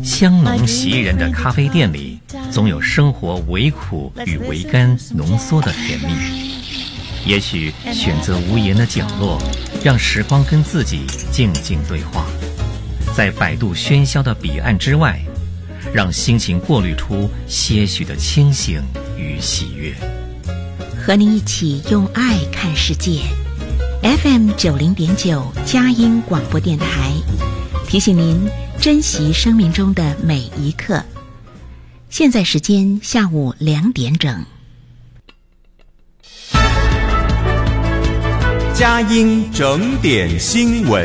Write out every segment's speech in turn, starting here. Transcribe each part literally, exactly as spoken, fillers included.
香浓袭人的咖啡店里，总有生活微苦与微甘浓缩的甜蜜。也许选择无言的角落，让时光跟自己静静对话。在百度喧嚣的彼岸之外，让心情过滤出些许的清醒与喜悦。 和您一起用爱看世界。F M 九零点九佳音广播电台，提醒您珍惜生命中的每一刻。现在时间下午两点整。 佳音整点新闻。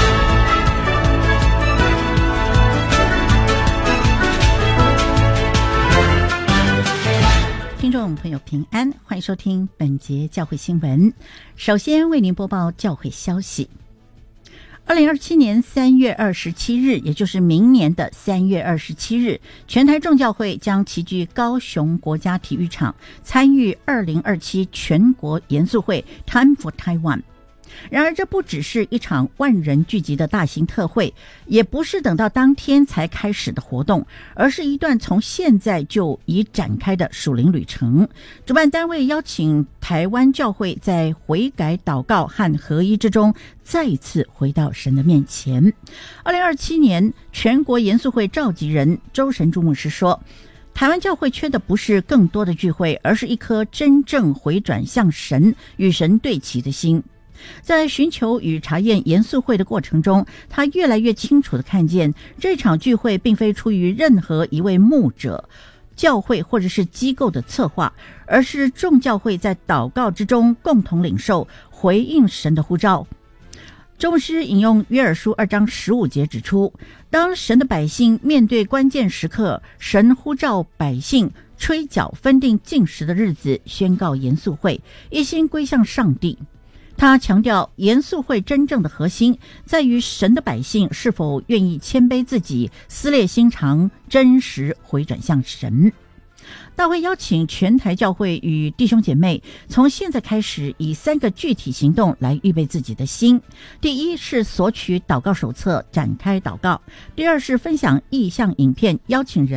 听众朋友平安，欢迎收听本节教会新闻。首先为您播报教会消息。二零二七年三月二十七日，也就是明年的三月二十七日，全台众教会将齐聚高雄国家体育场，参与二零二七全国严肃会 Time for Taiwan。然而这不只是一场万人聚集的大型特会，也不是等到当天才开始的活动，而是一段从现在就已展开的属灵旅程。主办单位邀请台湾教会在悔改祷告和合一之中再一次回到神的面前。二零二七年全国严肃会召集人周神柱牧师说，台湾教会缺的不是更多的聚会，而是一颗真正回转向神与神对齐的心。在寻求与查验严肃会的过程中，他越来越清楚地看见，这场聚会并非出于任何一位牧者、教会或者是机构的策划，而是众教会在祷告之中共同领受，回应神的呼召。周牧师引用约珥书二章十五节指出，当神的百姓面对关键时刻，神呼召百姓吹角分定禁食的日子，宣告严肃会，一心归向上帝。他强调，严肃会真正的核心在于神的百姓是否愿意谦卑自己，撕裂心肠，真实回转向神。大会邀请全台教会与弟兄姐妹从现在开始以三个具体行动来预备自己的心。第一是索取祷告手册，展开祷告；第二是分享意象影片，邀请人